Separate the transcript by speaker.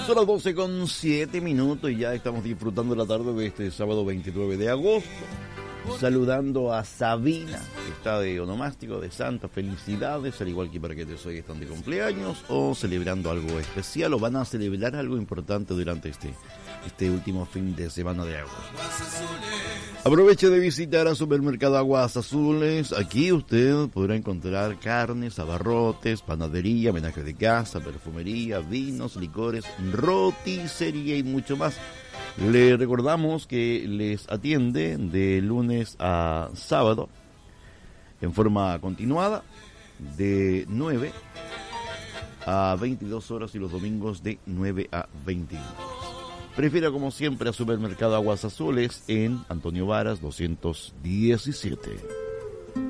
Speaker 1: Son las 12:07 y ya estamos disfrutando la tarde de este sábado 29 de agosto. Saludando a Sabina, que está de onomástico de Santa. Felicidades, al igual que para que te hoy están de cumpleaños o celebrando algo especial o van a celebrar algo importante durante este último fin de semana de agosto. Aproveche de visitar al supermercado Aguas Azules. Aquí usted podrá encontrar carnes, abarrotes, panadería, menaje de casa, perfumería, vinos, licores, roticería y mucho más. Le recordamos que les atiende de lunes a sábado en forma continuada de 9 a 22 horas y los domingos de 9 a 22. Prefiera como siempre a Supermercado Aguas Azules en Antonio Varas 217.